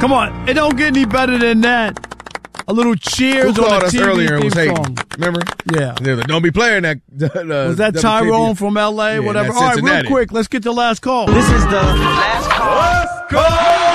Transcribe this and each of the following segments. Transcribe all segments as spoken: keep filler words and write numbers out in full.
Come on, it don't get any better than that. A little cheers Who on called the us T V earlier and was hating? song. Remember? Yeah. They're like, don't be playing that. Uh, Was that Tyrone from L A? Yeah, Whatever. that's All right, real Cincinnati. quick, let's get the last call. This is the last call. Last call!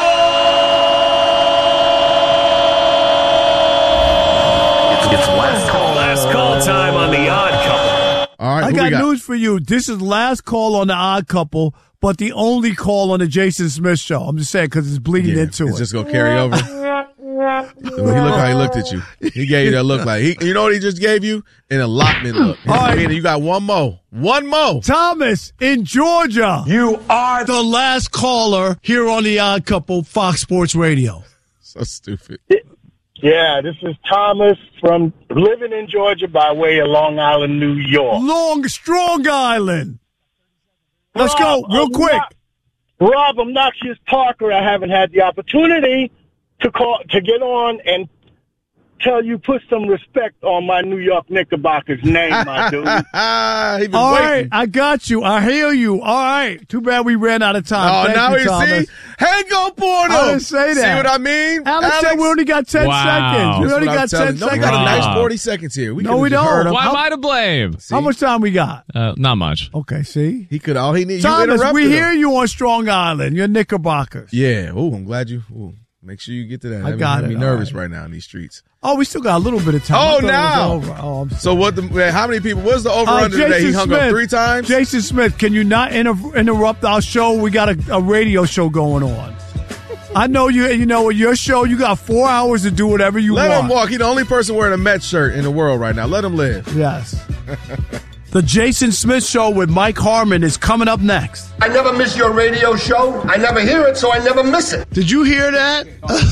It's, it's last call. Last call time on the Odd Couple. All right, I who got, we got news for you. This is last call on the Odd Couple, but the only call on the Jason Smith show. I'm just saying because it's bleeding Yeah, into it's it. just gonna carry over. He looked how he looked at you. He gave you that look like he. You know what he just gave you? An allotment look. All right. Meaning you got one more. One more. Thomas in Georgia. You are The last caller here on the Odd Couple, Fox Sports Radio. So stupid. Yeah, this is Thomas from living in Georgia by way of Long Island, New York. Long, Strong Island. Let's go, Rob, real I'm quick. not- Rob Obnoxious Parker, I haven't had the opportunity to call to get on and tell you put some respect on my New York Knickerbockers name, my dude. he been All waiting. right, I got you. I hear you. All right. Too bad we ran out of time. Oh, Thank now you, you Thomas. see? Hang up on him. I didn't say that. See what I mean? Alex, said we only got ten Wow. seconds. We That's only what I'm got telling ten you. No, we seconds. got a nice Wow. forty seconds here. We No, could've we just don't. heard him. Why How- am I to blame? How much time we got? Uh, not much. Okay, see? He could all he need. You Thomas, interrupted we him. hear you on Strong Island. You're Knickerbockers. Yeah. Ooh, I'm glad you. Ooh, make sure you get to that. I That got makes it. me nervous All right. right now in these streets. Oh, we still got a little bit of time. I Oh, thought it was now. over. Oh, I'm So what? The how many people? What's the over Uh, under today? He hung Smith, up three times. Jason Smith, can you not inter- interrupt our show? We got a, a radio show going on. I know you. You know, your show, you got four hours to do whatever you Let want. him walk. He's the only person wearing a Mets shirt in the world right now. Let him live. Yes. The Jason Smith Show with Mike Harmon is coming up next. I never miss your radio show. I never hear it, so I never miss it. Did you hear that?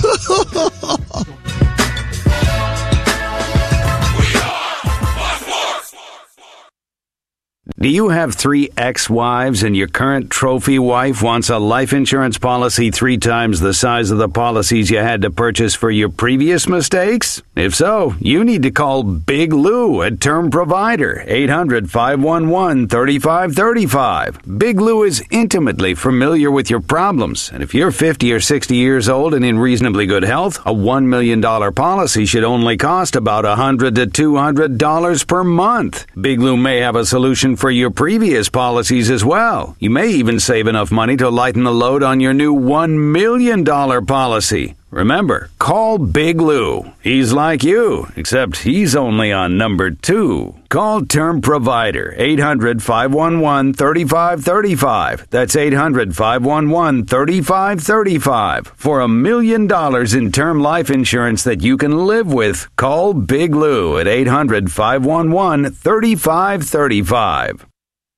Do you have three ex-wives and your current trophy wife wants a life insurance policy three times the size of the policies you had to purchase for your previous mistakes? If so, you need to call Big Lou at Term Provider, eight hundred, five one one, three five three five. Big Lou is intimately familiar with your problems, and if you're fifty or sixty years old and in reasonably good health, a one million dollars policy should only cost about one hundred to two hundred dollars per month. Big Lou may have a solution for your previous policies as well. You may even save enough money to lighten the load on your new one million dollars policy. Remember, call Big Lou. He's like you, except he's only on number two. Call Term Provider, eight hundred, five one one, three five three five. That's eight hundred, five one one, three five three five. For a million dollars in term life insurance that you can live with, call Big Lou at eight hundred, five one one, three five three five.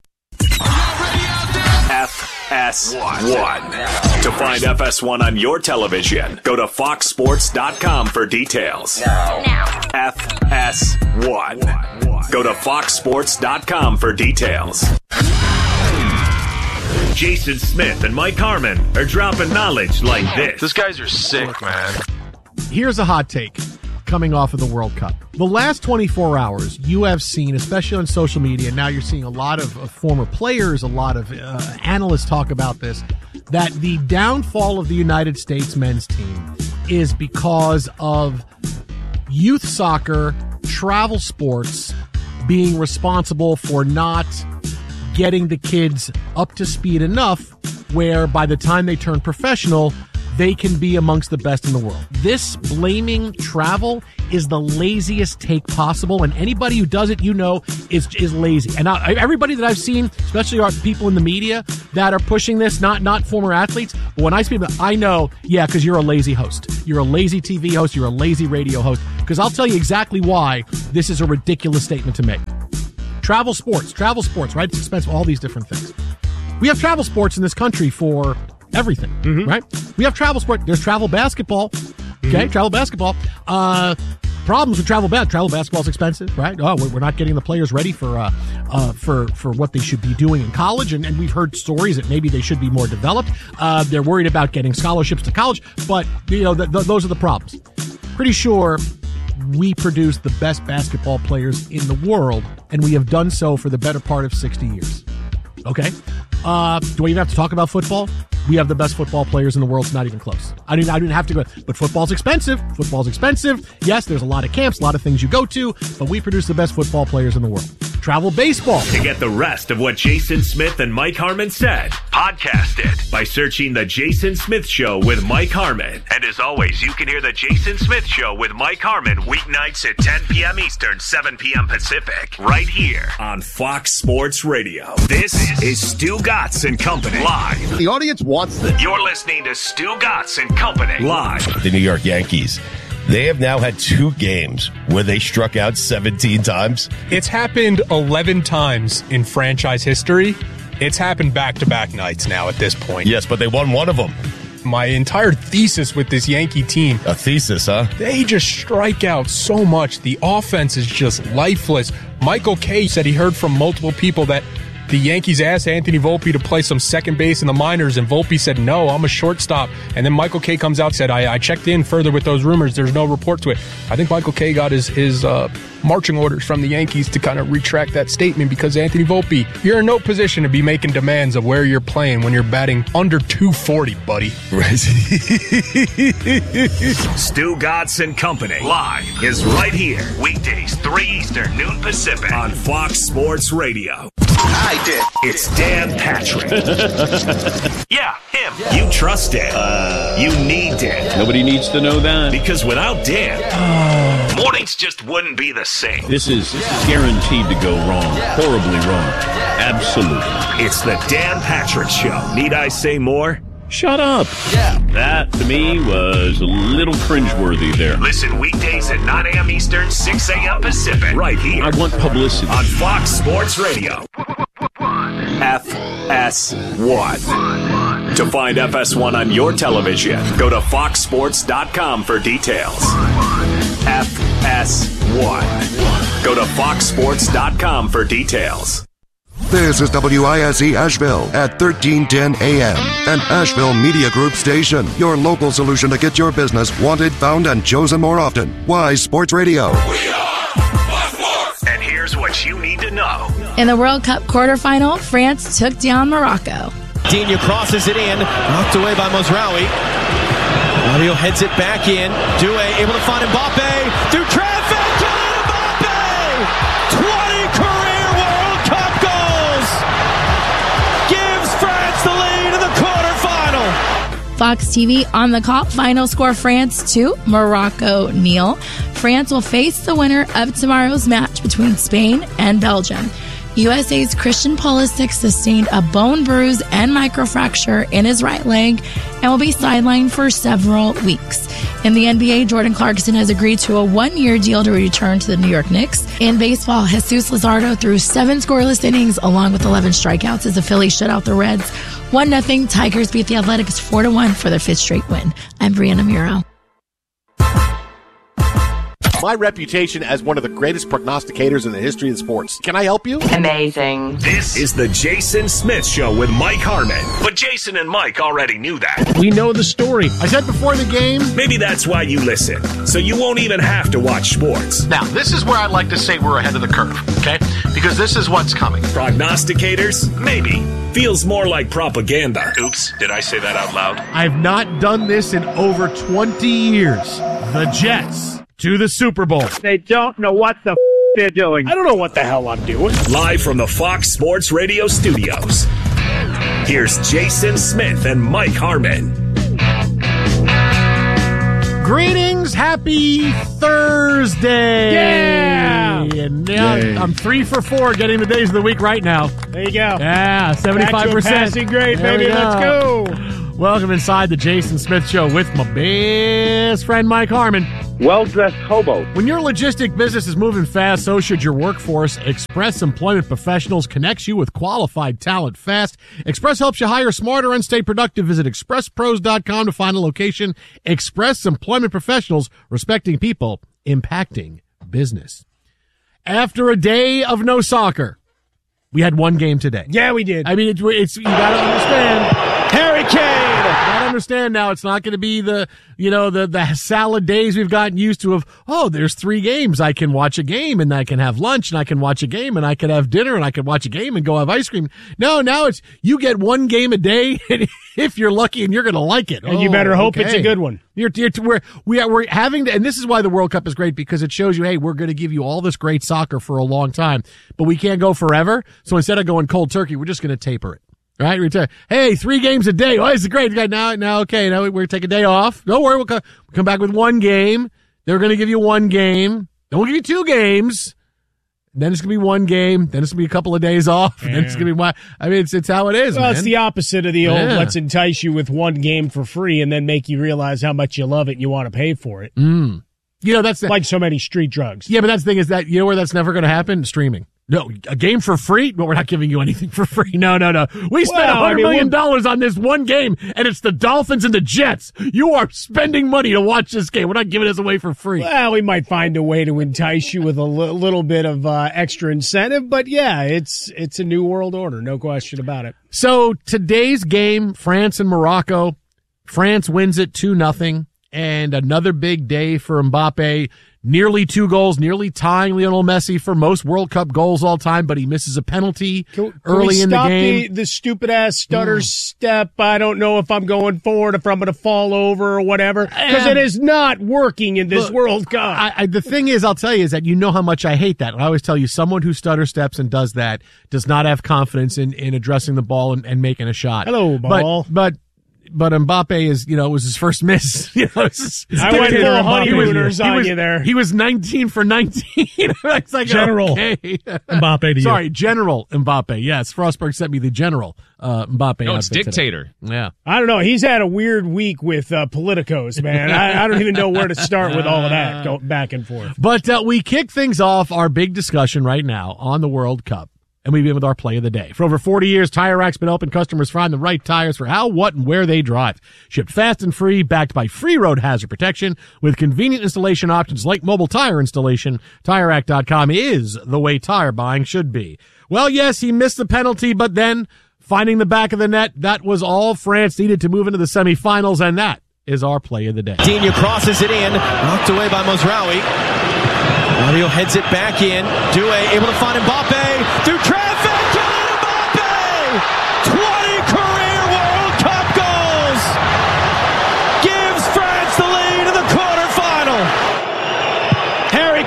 F S one. To find F S one on your television, go to fox sports dot com for details. Now. F S one. Go to fox sports dot com for details. Jason Smith and Mike Harmon are dropping knowledge like this. Those guys are sick, man. Here's a hot take coming off of the World Cup. The last twenty-four hours, you have seen, especially on social media, now you're seeing a lot of, of former players, a lot of uh, analysts talk about this, that the downfall of the United States men's team is because of youth soccer, travel sports being responsible for not getting the kids up to speed enough where by the time they turn professional, they can be amongst the best in the world. This blaming travel is the laziest take possible, and anybody who does it, you know, is is lazy. And I, everybody that I've seen, especially our people in the media that are pushing this, not not former athletes, but when I speak about, I know, yeah, because you're a lazy host. You're a lazy T V host. You're a lazy radio host. Because I'll tell you exactly why this is a ridiculous statement to make. Travel sports, travel sports, right? It's expensive, all these different things. We have travel sports in this country for everything, mm-hmm. right? We have travel sport. There's travel basketball. Okay, mm-hmm. travel basketball. Uh, problems with travel bas- Travel basketball is expensive, right? Oh, we're, we're not getting the players ready for uh, uh, for for what they should be doing in college, and, and we've heard stories that maybe they should be more developed. Uh, they're worried about getting scholarships to college, but you know th- th- those are the problems. Pretty sure we produce the best basketball players in the world, and we have done so for the better part of sixty years. Okay? Uh, do I even have to talk about football? we have the best football players in the world. It's not even close. I didn't, I didn't have to go. But football's expensive. Football's expensive. Yes, there's a lot of camps, a lot of things you go to, but we produce the best football players in the world. Travel baseball. To get the rest of what Jason Smith and Mike Harmon said, podcast it by searching The Jason Smith Show with Mike Harmon. And as always, you can hear The Jason Smith Show with Mike Harmon weeknights at ten p.m. Eastern, seven p.m. Pacific, right here on Fox Sports Radio. This is Stu Gatz and Company live. The audience wants this. You're listening to Stu Gatz and Company live. The New York Yankees. They have now had two games where they struck out seventeen times. It's happened eleven times in franchise history. It's happened back-to-back nights now at this point. Yes, but they won one of them. My entire thesis with this Yankee team. A thesis, huh? They just strike out so much. The offense is just lifeless. Michael Kay said he heard from multiple people that the Yankees asked Anthony Volpe to play some second base in the minors, and Volpe said, no, I'm a shortstop. And then Michael Kay comes out and said, I, I checked in further with those rumors. There's no report to it. I think Michael Kay got his, his uh, marching orders from the Yankees to kind of retract that statement because Anthony Volpe, you're in no position to be making demands of where you're playing when you're batting under two forty, buddy. Right. Stu Gatz and Company live is right here. Weekdays, three Eastern, noon Pacific on Fox Sports Radio. I did. It's Dan Patrick. Yeah, him. You trust Dan. Uh, you need Dan. Nobody needs to know that. Because without Dan, uh, mornings just wouldn't be the same. This is guaranteed to go wrong. Horribly wrong. Absolutely. It's the Dan Patrick Show. Need I say more? Shut up. Yeah. That, to me, was a little cringeworthy there. Listen weekdays at nine a.m. Eastern, six a.m. Pacific. Right here. I want publicity. On Fox Sports Radio. F S one. To find F S one on your television, go to fox sports dot com for details. F S one. Go to fox sports dot com for details. This is W I S E Asheville at thirteen ten A M, an Asheville Media Group station. Your local solution to get your business wanted, found, and chosen more often. Wise Sports Radio. We are Fox Sports. And here's what you need to know. In the World Cup quarterfinal, France took down Morocco. Digne crosses it in, knocked away by Mozraoui. Mario heads it back in. Doué able to find Mbappe through traffic. Kylian Mbappe! twenty career World Cup goals! Gives France the lead in the quarterfinal. Fox T V on the call. Final score: France two, Morocco nil. France will face the winner of tomorrow's match between Spain and Belgium. U S A's Christian Pulisic sustained a bone bruise and microfracture in his right leg and will be sidelined for several weeks. In the N B A, Jordan Clarkson has agreed to a one-year deal to return to the New York Knicks. In baseball, Jesus Luzardo threw seven scoreless innings along with eleven strikeouts as the Phillies shut out the Reds. one nothing. Tigers beat the Athletics four to one for their fifth straight win. I'm Brianna Muro. My reputation as one of the greatest prognosticators in the history of sports. Can I help you? Amazing. This is the Jason Smith Show with Mike Harmon. But Jason and Mike already knew that. We know the story. I said before the game. Maybe that's why you listen. So you won't even have to watch sports. Now, this is where I'd like to say we're ahead of the curve, okay? Because this is what's coming. Prognosticators? Maybe. Feels more like propaganda. Oops, did I say that out loud? I've not done this in over twenty years. The Jets to the Super Bowl. They don't know what the f- they're doing. I don't know what the hell I'm doing. Live from the Fox Sports Radio studios, here's Jason Smith and Mike Harmon. Greetings, happy Thursday. Yeah. And now I'm three for four getting the days of the week right now. There you go. Yeah, seventy-five percent. Passing grade, there baby. Let's go. Welcome inside the Jason Smith Show with my best friend, Mike Harmon. Well-dressed hobo. When your logistic business is moving fast, so should your workforce. Express Employment Professionals connects you with qualified talent fast. Express helps you hire smarter and stay productive. Visit express pros dot com to find a location. Express Employment Professionals, respecting people, impacting business. After a day of no soccer, we had one game today. Yeah, we did. I mean, it's, it's you got to understand. Harry Kane. Gotta understand now. It's not going to be the, you know, the, the salad days we've gotten used to of, oh, there's three games. I can watch a game and I can have lunch and I can watch a game and I can have dinner and I can watch a game and go have ice cream. No, now it's, you get one game a day and if you're lucky and you're going to like it. And you better oh, hope okay. it's a good one. You're, you're, we're, we are, we're having to, and this is why the World Cup is great because it shows you, hey, we're going to give you all this great soccer for a long time, but we can't go forever. So instead of going cold turkey, we're just going to taper it. Right? We tell, hey, three games a day. Oh, this is great. Now, now, okay, now we're going to take a day off. Don't worry. We'll come, we'll come back with one game. They're going to give you one game. Then we'll give you two games. Then it's going to be one game. Then it's going to be a couple of days off. And then it's going to be one. I mean, it's, it's how it is, well, man. it's the opposite of the old, Yeah. let's entice you with one game for free and then make you realize how much you love it and you want to pay for it. Mm. You know, that's the, like so many street drugs. Yeah, but that's the thing is that, you know where that's never going to happen? Streaming. No, a game for free? But we're not giving you anything for free. No, no, no. We spent Well, one hundred I mean, million we're- dollars on this one game, and it's the Dolphins and the Jets. You are spending money to watch this game. We're not giving this away for free. Well, we might find a way to entice you with a li- little bit of uh, extra incentive, but yeah, it's it's a new world order, no question about it. So today's game, France and Morocco. France wins it two nothing, and another big day for Mbappe. Nearly two goals, nearly tying Lionel Messi for most World Cup goals all time, but he misses a penalty Can, can early we in the stop game. The, the stupid ass stutter step. I don't know if I'm going forward, if I'm going to fall over or whatever, because Um, it is not working in this Look, World Cup. I, I, the thing is, I'll tell you, is that you know how much I hate that. And I always tell you, someone who stutter steps and does that does not have confidence in, in addressing the ball and, and making a shot. Hello, ball. But, but, but Mbappe is, you know, it was his first miss. You know, it's just, I went he full was- honeymooners he on was- you there. He was nineteen for nineteen. It's like, General okay. Mbappe to you. Sorry, General Mbappe. Yes, Frostberg sent me the General uh, Mbappe. No, it's outfit today. dictator. Yeah. I don't know. He's had a weird week with uh, politicos, man. I, I don't even know where to start with all of that, go back and forth. But uh, we kick things off our big discussion right now on the World Cup. And we begin with our play of the day. For over forty years, Tire Rack's been helping customers find the right tires for how, what, and where they drive. Shipped fast and free, backed by free road hazard protection, with convenient installation options like mobile tire installation. Tire Rack dot com is the way tire buying should be. Well, yes, he missed the penalty, but then finding the back of the net, that was all France needed to move into the semifinals, and that is our play of the day. Digne crosses it in, knocked away by Mozraoui. Mario heads it back in. Due able to find Mbappe through traffic. Kylian Mbappe! twenty career World Cup goals! Gives France the lead in the quarterfinal. Harry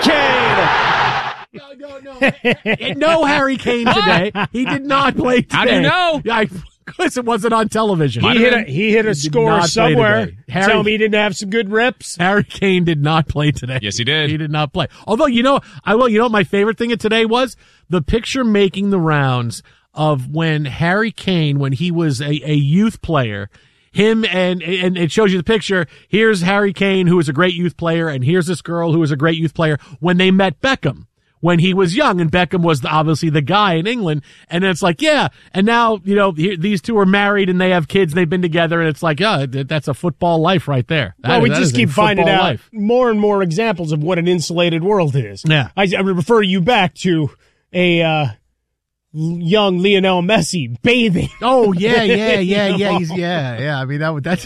Kane. No Harry Kane today. He did not play today. How do you know? Yeah, because it wasn't on television. He hit a, he hit a He did score not play somewhere. today. Harry- Tell me he didn't have some good reps. Harry Kane did not play today. Yes, he did. He did not play. Although, you know, I will, you know what my favorite thing of today was? The picture making the rounds of when Harry Kane, when he was a, a youth player, him and, and it shows you the picture. Here's Harry Kane, who was a great youth player, and here's this girl who was a great youth player when they met Beckham. When he was young, and Beckham was the, obviously the guy in England, and it's like, yeah, and now, you know, he, these two are married and they have kids and they've been together, and it's like, yeah, th- that's a football life right there. That Well, is- we that just is a keep finding football out life. more and more examples of what an insulated world is. Yeah. I, I refer you back to a uh, young Lionel Messi bathing. Oh yeah, yeah, yeah, You yeah, know? he's, yeah, yeah. I mean that would that's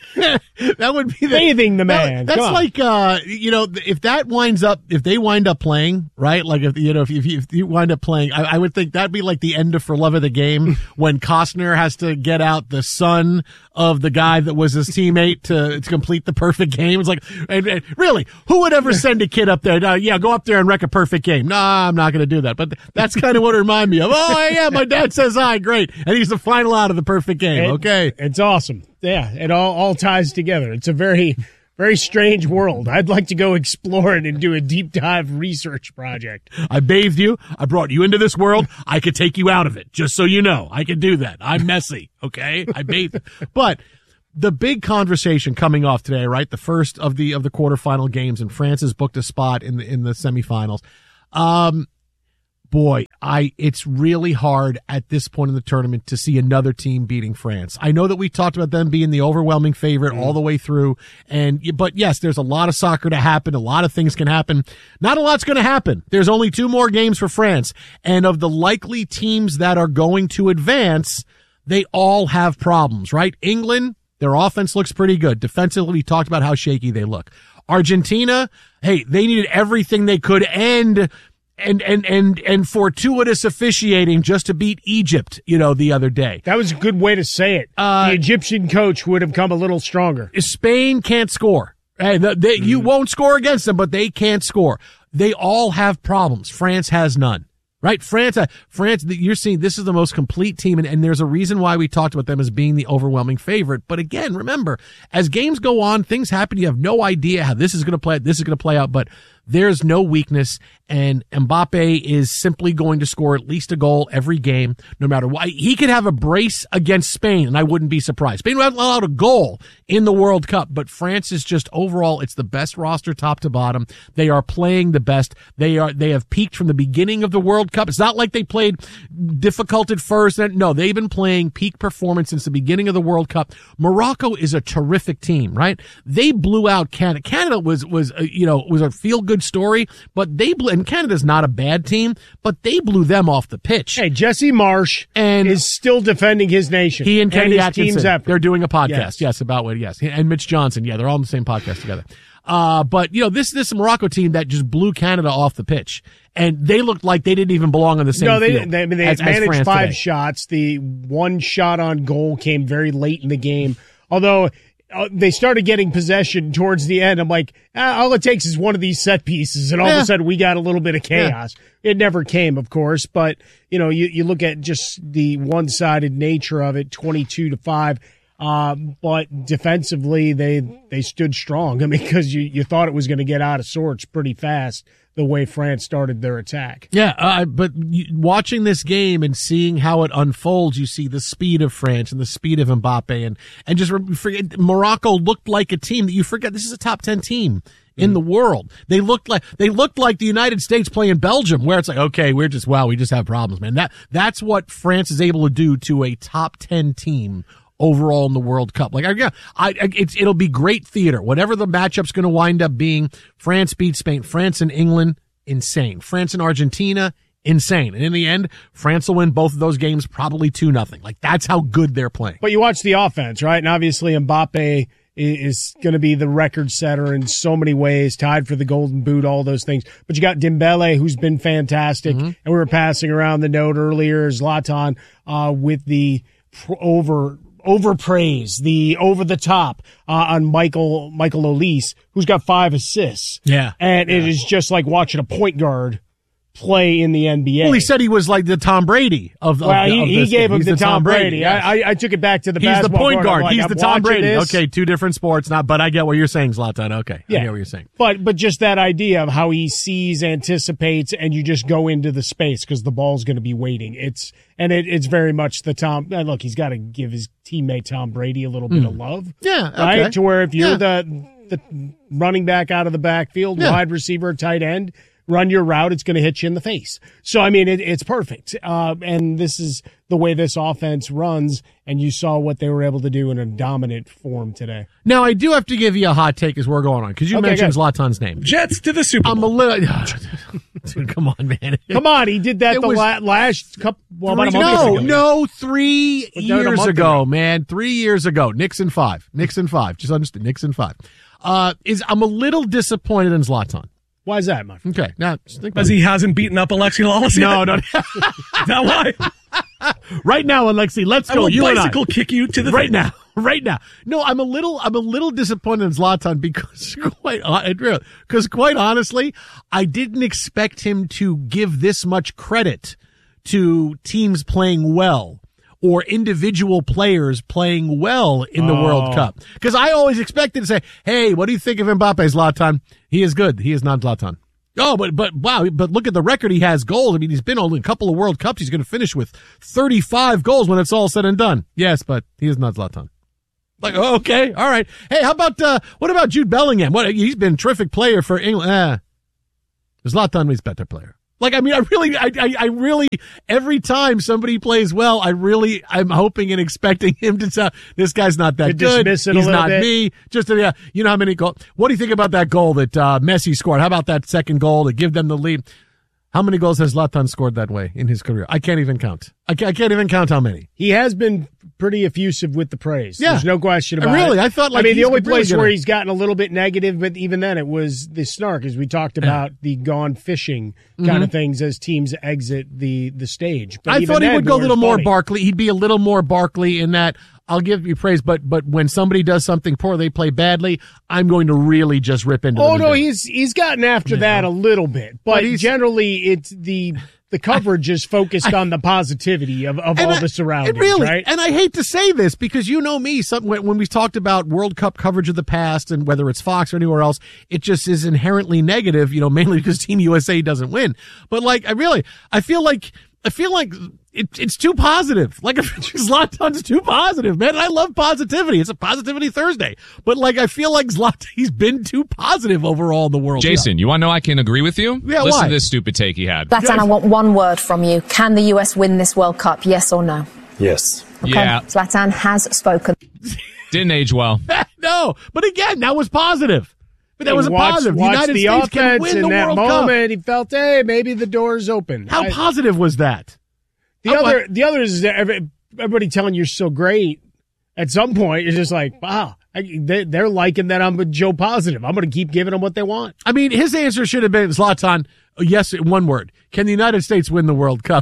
that would be the, Bathing the that- man. that's Come on. like uh, you know, if that winds up, if they wind up playing, right? Like if you know, if you, if you wind up playing, I, I would think that'd be like the end of For Love of the Game when Costner has to get out the son of the guy that was his teammate to, to complete the perfect game. It's like, and, and really, who would ever send a kid up there? Uh, yeah, go up there and wreck a perfect game. Nah, I'm not going to do that. But that's kind of what it reminded me of. Oh yeah, my dad says hi, great, and he's the final out of the perfect game. It- Okay. It's awesome. Yeah, it all, all ties together. It's a very, very strange world. I'd like to go explore it and do a deep dive research project. I bathed you. I brought you into this world. I could take you out of it. Just so you know, I can do that. I'm messy. Okay. I bathed. But the big conversation coming off today, right? The first of the, of the quarterfinal games, and France has booked a spot in the, in the semifinals. Um, boy, I, it's really hard at this point in the tournament to see another team beating France. I know that we talked about them being the overwhelming favorite all the way through. And, but yes, there's a lot of soccer to happen. A lot of things can happen. Not a lot's going to happen. There's only two more games for France. And of the likely teams that are going to advance, they all have problems, right? England, Their offense looks pretty good. Defensively, we talked about how shaky they look. Argentina, hey, they needed everything they could and and and and and fortuitous officiating just to beat Egypt, you know, the other day. That was a good way to say it. Uh, the Egyptian coach would have come a little stronger. Spain can't score. Hey, the, they, mm. You won't score against them, but they can't score. They all have problems. France has none. Right? France, uh, France, you're seeing this is the most complete team, and, and there's a reason why we talked about them as being the overwhelming favorite. But again, remember, as games go on, things happen. You have no idea how this is going to play, this is going to play out, but there's no weakness, and Mbappe is simply going to score at least a goal every game, no matter what. He could have a brace against Spain, and I wouldn't be surprised. Spain hasn't allowed a goal in the World Cup, but France is just overall, it's the best roster top to bottom. They are playing the best. They are, they have peaked from the beginning of the World Cup. It's not like they played difficult at first. No, they've been playing peak performance since the beginning of the World Cup. Morocco is a terrific team, right? They blew out Canada. Canada was, was, uh, you know, was a feel-good story, but they blew, and Canada's not a bad team, but they blew them off the pitch. Hey, Jesse Marsh and is still defending his nation. He and Kenny and his Atkinson, they're doing a podcast. Yes. yes, about what, yes. And Mitch Johnson, yeah, they're all on the same podcast together. Uh, but, you know, this, this Morocco team that just blew Canada off the pitch, and they looked like they didn't even belong on the same no, they field. Didn't. They, I mean, they as, managed as five today. shots. The one shot on goal came very late in the game, although Uh, they started getting possession towards the end. I'm like, ah, all it takes is one of these set pieces, and all yeah. of a sudden we got a little bit of chaos. Yeah. It never came, of course, but you know, you, you look at just the one-sided nature of it, twenty-two to five. Uh, but defensively, they they stood strong. I mean, because you you thought it was going to get out of sorts pretty fast the way France started their attack. Yeah, uh, but you, watching this game and seeing how it unfolds, you see the speed of France and the speed of Mbappe, and and just forget Morocco looked like a team that you forget this is a top ten team in the world. They looked like they looked like the United States playing Belgium, where it's like, okay, we're just wow, we just have problems, man. That that's what France is able to do to a top ten team overall in the World Cup. Like, yeah, I, I it's, it'll be great theater. Whatever the matchup's going to wind up being, France beats Spain. France and England, insane. France and Argentina, insane. And in the end, France will win both of those games probably two nothing. Like, that's how good they're playing. But you watch the offense, right? And obviously Mbappe is going to be the record setter in so many ways, tied for the Golden Boot, all those things. But you got Dembele, who's been fantastic. Mm-hmm. And we were passing around the note earlier, Zlatan, uh, with the over, overpraise, the over the top, uh, on Michael, Michael Olise, who's got five assists. Yeah. And yeah. it is just like watching a point guard play in the N B A. Well, he said he was like the Tom Brady of, of well, he, of he gave him the, the Tom, Tom Brady. Brady. Yes. I, I took it back to the He's basketball the point guard. Like, He's I'm the Tom Brady. this. Okay, two different sports, not, but I get what you're saying, Zlatan. Okay, yeah. I get what you're saying. But but just that idea of how he sees, anticipates, and you just go into the space because the ball's going to be waiting. It's and it, it's very much the Tom. Look, he's got to give his teammate Tom Brady a little bit mm. of love. Yeah, right. Okay. To where if you're yeah. the the running back out of the backfield, yeah. wide receiver, tight end, run your route, it's going to hit you in the face. So, I mean, it, it's perfect. Uh, and this is the way this offense runs, and you saw what they were able to do in a dominant form today. Now, I do have to give you a hot take as we're going on, because you okay, mentioned Zlatan's name. Jets to the Super Bowl. I'm a little... Dude, come on, man. Come on, he did that it the was, la- last couple... Well, three, about a month no, ago. no, three years ago, ago, man. Three years ago. Nixon five. Nixon five. Just understand. Nixon five. Uh, is I'm a little disappointed in Zlatan. Why is that, my friend? Okay, now think because he hasn't beaten up Alexi Lawless yet. No, no, is that why? Right now, Alexi, let's I go. will You bicycle and I. kick you to the right thing. now, right now. No, I'm a little, I'm a little disappointed in Zlatan because quite, because quite honestly, I didn't expect him to give this much credit to teams playing well or individual players playing well in the oh. World Cup. Because I always expected to say, hey, what do you think of Mbappe, Zlatan? He is good. He is not Zlatan. Oh, but, but, wow, but look at the record he has goals. I mean, he's been only a couple of World Cups. He's going to finish with thirty-five goals when it's all said and done. Yes, but he is not Zlatan. Like, oh, okay, all right. Hey, how about, uh, what about Jude Bellingham? What, he's been a terrific player for England. Eh, Zlatan is a better player. Like, I mean, I really, I, I, I really, every time somebody plays well, I really, I'm hoping and expecting him to tell, this guy's not that to good. Dismiss it He's a little not bit. me. Just, yeah, you know how many goals. What do you think about that goal that, uh, Messi scored? How about that second goal to give them the lead? How many goals has Zlatan scored that way in his career? I can't even count. I can't, I can't even count how many. He has been pretty effusive with the praise. Yeah. There's no question about really, it. I thought like I mean, the he's only really place gonna- where he's gotten a little bit negative, but even then it was the snark, as we talked about the gone fishing kind Mhm. of things as teams exit the, the stage. But I even thought he then, would go a little Moore's more funny. Barkley. He'd be a little more Barkley in that I'll give you praise, but but when somebody does something poor, they play badly, I'm going to really just rip into Oh them. no, he's he's gotten after that a little bit, but, But he's- generally it's the the coverage is focused on the positivity of, of all And I- the surroundings, and really, right? and I hate to say this because you know me, some, when, when we talked about World Cup coverage of the past and whether it's Fox or anywhere else, it just is inherently negative, you know, mainly because Team U S A doesn't win. But like, I really, I feel like, I feel like it, it's too positive. Like, Zlatan's too positive, man. And I love positivity. It's a Positivity Thursday. But like, I feel like Zlatan, he's been too positive overall in the World Cup. Jason, you want to know I can agree with you? Yeah, Listen why? to this stupid take he had. Zlatan, I want one word from you. Can the U S win this World Cup, yes or no? Yes. Okay. Yeah. Zlatan has spoken. Didn't age well. No, but again, that was positive. But that He was a watched- positive. The watched United the States can offense win in the that World moment. Cup. He felt, hey, maybe the door's open. How I- positive was that? The How other, about- the other is that every- everybody telling you're so great. At some point, it's just like, wow, I, they, they're liking that I'm a Joe Positive. I'm going to keep giving them what they want. I mean, his answer should have been, Zlatan, yes, one word. Can the United States win the World Cup?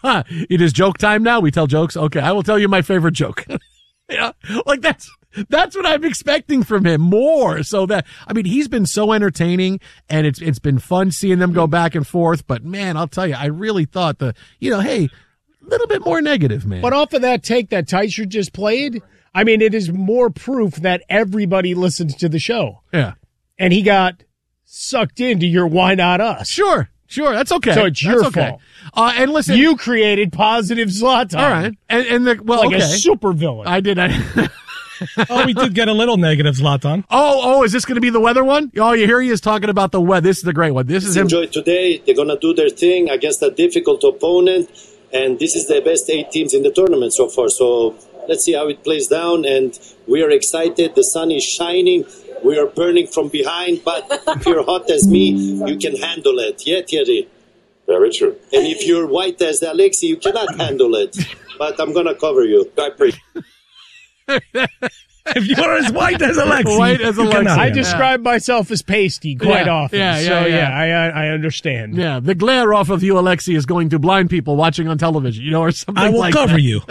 It is joke time now. We tell jokes. Okay, I will tell you my favorite joke. Yeah, like that's that's what I'm expecting from him more. So that I mean, he's been so entertaining, and it's it's been fun seeing them go back and forth. But man, I'll tell you, I really thought the you know, hey, a little bit more negative, man. But off of that take that Teicher just played, I mean, it is more proof that everybody listens to the show. Yeah, and he got sucked into your "Why Not Us." Sure, sure, that's okay. So it's That's your okay. fault. Uh, and listen, you created positive Zlatan. All right, and and the well, like okay. a super villain. I did. I, Oh, we did get a little negative, Zlatan. Oh, oh, is this going to be the weather one? Oh, you hear he is talking about the weather. This is the great one. This is him. Enjoy today. They're going to do their thing against a difficult opponent, and this is the best eight teams in the tournament so far. So let's see how it plays down, and we are excited. The sun is shining. We are burning from behind, but if you're hot as me, you can handle it. Yeah, Thierry? Very true. And if you're white as Alexi, you cannot handle it. But I'm going to cover you. I pray. If you are as white as Alexi, White as you Alexi. cannot. I describe myself as pasty quite Yeah, often. yeah, yeah, so yeah. yeah, I I I understand. Yeah, the glare off of you, Alexi, is going to blind people watching on television, you know, or something I will like cover that. you.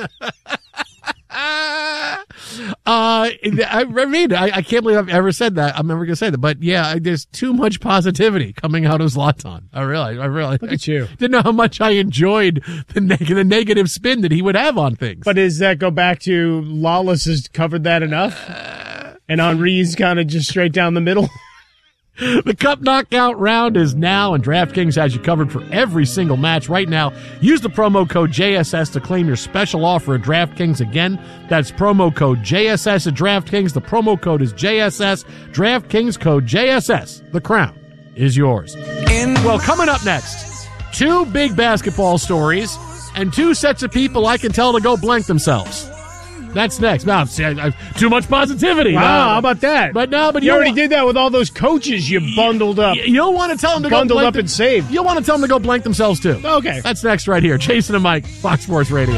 Uh, I, I mean, I, I can't believe I've ever said that. I'm never going to say that. But yeah, I, there's too much positivity coming out of Zlatan. I really, I really Look at you. didn't know how much I enjoyed the, neg- the negative spin that he would have on things. But does that go back to Lawless has covered that enough? And Henri's kind of just straight down the middle? The Cup Knockout round is now, and DraftKings has you covered for every single match right now. Use the promo code J S S to claim your special offer at DraftKings. Again, that's promo code J S S at DraftKings. The promo code is J S S. DraftKings code J S S. The crown is yours. Well, coming up next, two big basketball stories and two sets of people I can tell to go blank themselves. That's next. Now, see, I, I, too much positivity. Wow, No, how about that? But no, but you, you already wa- did that with all those coaches you bundled up. You, you don't want to tell them to Bundled go blank up and saved. You'll want to tell them to go blank themselves too. Okay. That's next right here. Jason and Mike, Fox Sports Radio.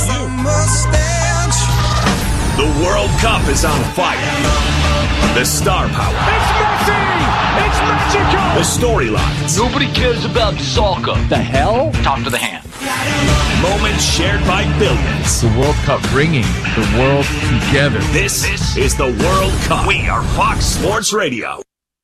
The World Cup is on fire. The star power. It's Messi! It's Mexico! The storylines. Nobody cares about soccer. The hell? Talk to the hand. Moments shared by billions. The World Cup bringing the world together. This is the World Cup. We are Fox Sports Radio.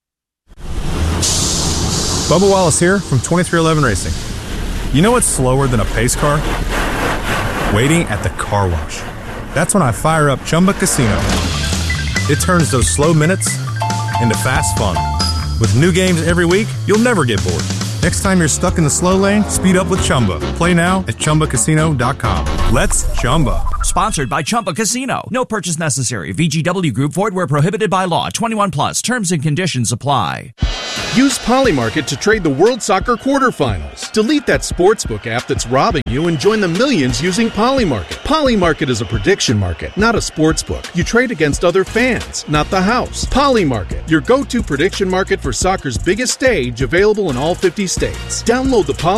Bubba Wallace here from twenty-three eleven Racing. You know what's slower than a pace car? Waiting at the car wash. That's when I fire up Chumba Casino. It turns those slow minutes into fast fun. With new games every week, you'll never get bored. Next time you're stuck in the slow lane, speed up with Chumba. Play now at Chumba Casino dot com. Let's Chumba. Sponsored by Chumba Casino. No purchase necessary. V G W Group. Void where prohibited by law. twenty-one plus. Terms and conditions apply. Use Polymarket to trade the World Soccer quarterfinals. Delete that sportsbook app that's robbing you and join the millions using Polymarket. Polymarket is a prediction market, not a sportsbook. You trade against other fans, not the house. Polymarket, your go-to prediction market for soccer's biggest stage, available in all fifty states. Download the Poly